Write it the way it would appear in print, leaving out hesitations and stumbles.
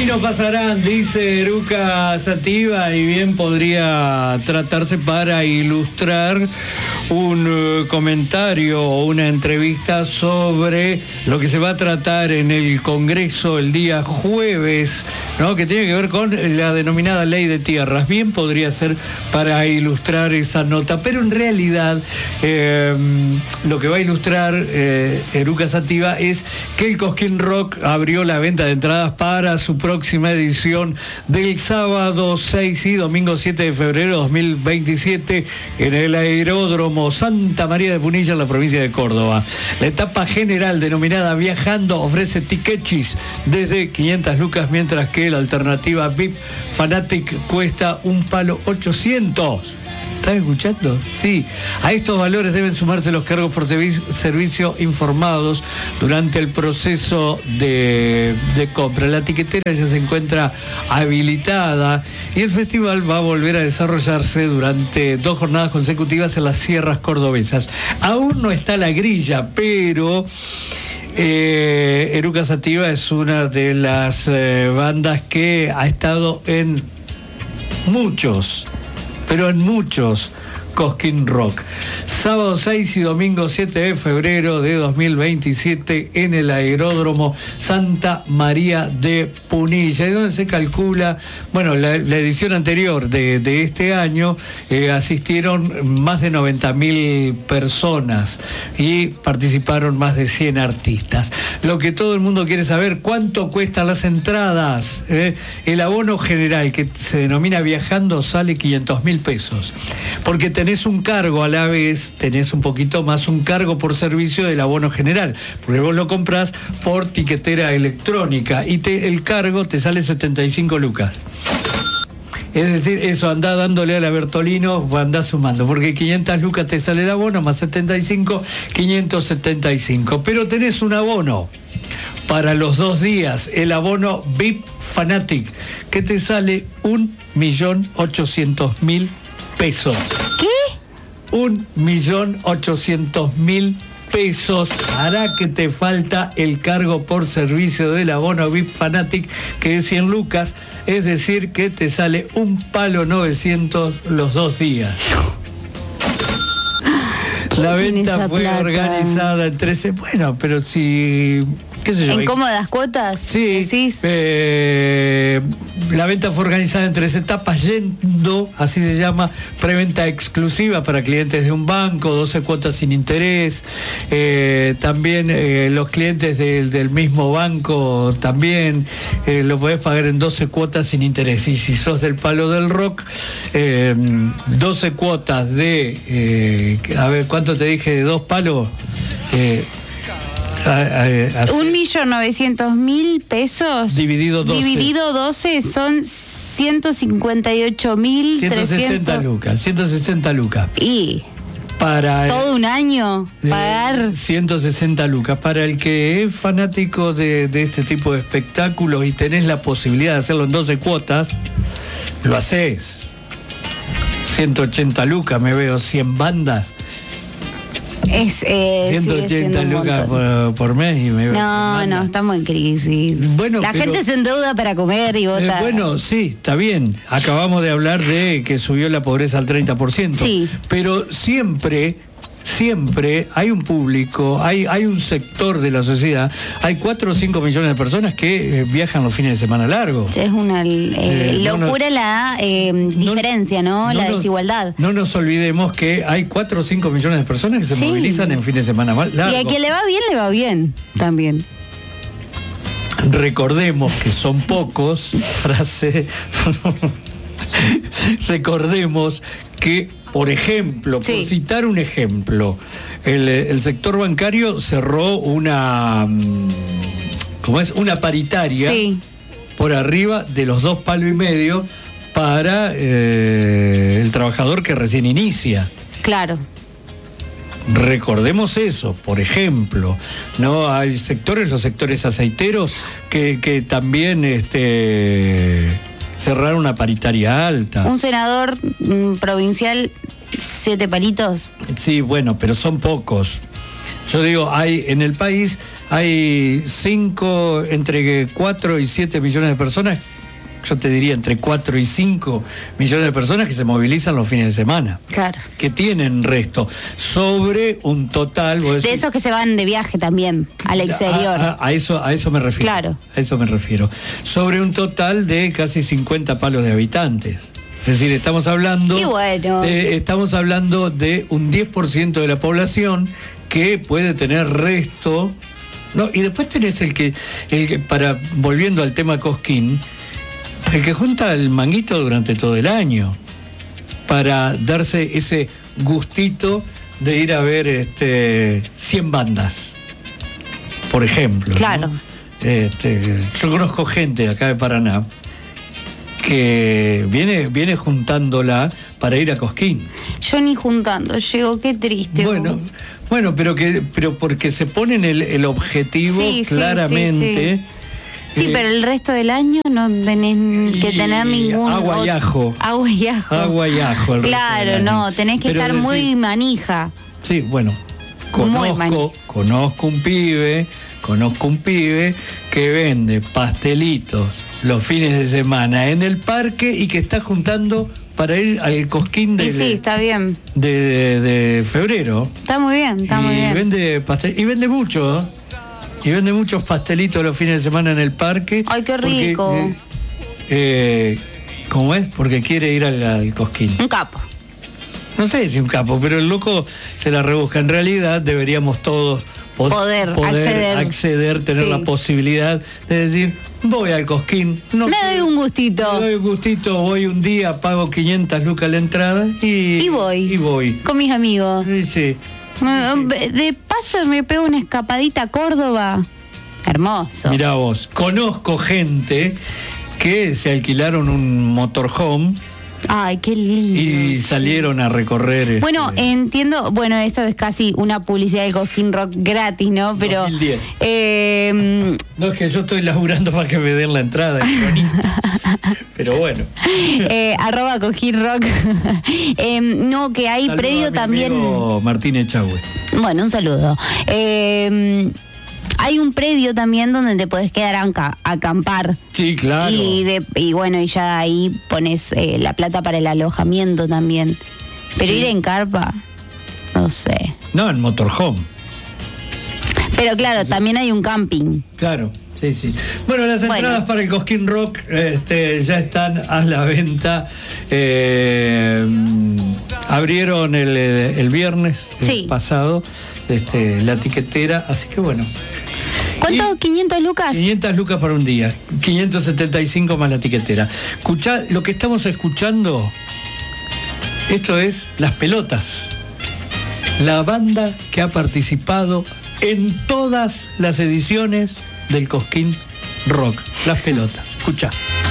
no pasarán, dice Eruca Sativa, y bien podría tratarse para ilustrar un comentario o una entrevista sobre lo que se va a tratar en el Congreso el día jueves, ¿no? Que tiene que ver con la denominada Ley de Tierras. Bien podría ser para ilustrar esa nota, pero en realidad lo que va a ilustrar Eruca Sativa es que el Cosquín Rock abrió la venta de entradas para su próxima edición del sábado 6 y domingo 7 de febrero de 2027 en el Aeródromo Santa María de Punilla, en la provincia de Córdoba. La etapa general denominada Viajando ofrece tiquechis desde 500 lucas, mientras que la alternativa VIP Fanatic cuesta un palo 800. ¿Estás escuchando? Sí. A estos valores deben sumarse los cargos por servicio informados durante el proceso de compra. La tiquetera ya se encuentra habilitada y el festival va a volver a desarrollarse durante 2 jornadas consecutivas en las sierras cordobesas. Aún no está la grilla, pero Eruca Sativa es una de las bandas que ha estado en muchos Cosquín Rock. Sábado 6 y domingo 7 de febrero de 2027 en el Aeródromo Santa María de Punilla, y donde se calcula, bueno, la edición anterior de este año asistieron más de 90.000 personas y participaron más de 100 artistas. Lo que todo el mundo quiere saber, ¿cuánto cuestan las entradas? El abono general, que se denomina Viajando, sale 500.000 pesos, porque tenés un cargo a la vez, tenés un poquito más un cargo por servicio del abono general, porque vos lo comprás por tiquetera electrónica y el cargo te sale 75 lucas. Es decir, eso, andá dándole a la Bertolino, andá sumando, porque 500 lucas te sale el abono, más 75, 575. Pero tenés un abono para los 2 días, el abono VIP Fanatic, que te sale 1.800.000 pesos. ¿Qué? 1.800.000 pesos. Hará que te falta el cargo por servicio del abono VIP Fanatic, que es 100 lucas, es decir, que te sale un palo 900 los 2 días. La venta fue organizada en 13. Bueno, pero si... ¿qué sé yo? ¿En cómodas cuotas? Sí. La venta fue organizada en 3 etapas, yendo, así se llama, preventa exclusiva para clientes de un banco, 12 cuotas sin interés. También los clientes del mismo banco también lo podés pagar en 12 cuotas sin interés. Y si sos del palo del rock, 12 cuotas de, a ver, ¿cuánto te dije? ¿De 2 palos? 1.900.000 pesos dividido 12 son 158.300. 160 lucas. Y para todo un año pagar 160 lucas. Para el que es fanático de este tipo de espectáculos y tenés la posibilidad de hacerlo en 12 cuotas, lo haces. 180 lucas, me veo 100 bandas. Es 180 lucas por mes y me veo. No, estamos en crisis. Bueno, la gente se endeuda para comer y vota. Bueno, sí, está bien. Acabamos de hablar de que subió la pobreza al 30%. Sí. Pero siempre hay un público, hay un sector de la sociedad, hay 4 o 5 millones de personas que viajan los fines de semana largos. Es una locura la diferencia, ¿no? La desigualdad. No nos olvidemos que hay 4 o 5 millones de personas que se movilizan en fines de semana largos. Y a quien le va bien también. Recordemos que son pocos, recordemos que, por ejemplo, por citar un ejemplo, el sector bancario cerró una paritaria por arriba de los 2,5 palos para el trabajador que recién inicia. Claro. Recordemos eso, por ejemplo, ¿no? Hay sectores, los sectores aceiteros, que también cerraron una paritaria alta. Un senador provincial, 7 palitos. Sí, bueno, pero son pocos. Yo digo, en el país hay entre 4 y 7 millones de personas, yo te diría entre 4 y 5 millones de personas que se movilizan los fines de semana. Claro. Que tienen resto. Sobre un total... De esos que se van de viaje también, al exterior. A eso me refiero. Claro. A eso me refiero. Sobre un total de casi 50 palos de habitantes. Es decir, estamos hablando... ¡Qué bueno! Estamos hablando de un 10% de la población que puede tener resto... No, y después tenés el que volviendo al tema Cosquín, el que junta el manguito durante todo el año para darse ese gustito de ir a ver 100 bandas, por ejemplo. Claro. ¿No? Yo conozco gente acá de Paraná que viene juntándola para ir a Cosquín. Yo ni juntando llego, qué triste. Bueno, pero porque se ponen el objetivo claramente. Sí, pero el resto del año no tenés que tener ningún... Agua y ajo. Agua y ajo. Agua y ajo. Claro, no, tenés que estar muy manija. Sí, bueno, conozco un pibe que vende pastelitos los fines de semana en el parque y que está juntando para ir al Cosquín está bien. De febrero. Está muy bien, muy bien. Vende pastel, y vende mucho, y vende muchos pastelitos los fines de semana en el parque. ¡Ay, qué rico! ¿Cómo es? Porque quiere ir al Cosquín. Un capo. No sé si un capo, pero el loco se la rebusca. En realidad deberíamos todos poder acceder, tener la posibilidad de decir, voy al Cosquín. Me doy un gustito. Voy un día, pago 500 lucas la entrada y voy. Con mis amigos. Sí. De paso me pego una escapadita a Córdoba. Hermoso. Mirá vos, conozco gente que se alquilaron un motorhome. Ay, qué lindo. Y salieron a recorrer. Bueno, entiendo, esto es casi una publicidad del Cosquín Rock gratis, ¿no? Pero 2010. No, es que yo estoy laburando para que me den la entrada, pero bueno. @Cosquín Rock. No, que hay predio también. Martín Echagüe. Bueno, un saludo. Hay un predio también donde te podés quedar a acampar. Sí, claro. Y bueno, y ya ahí pones la plata para el alojamiento también. Pero ir en carpa, no sé. No, en motorhome. Pero claro, también hay un camping. Claro, sí. Bueno, las entradas para el Cosquín Rock ya están a la venta. Abrieron el viernes pasado la tiquetera, así que bueno. ¿Cuánto? ¿500 lucas? 500 lucas para un día, 575 más la tiquetera. Escuchá, lo que estamos escuchando, esto es Las Pelotas, la banda que ha participado en todas las ediciones del Cosquín Rock. Las Pelotas, escuchá.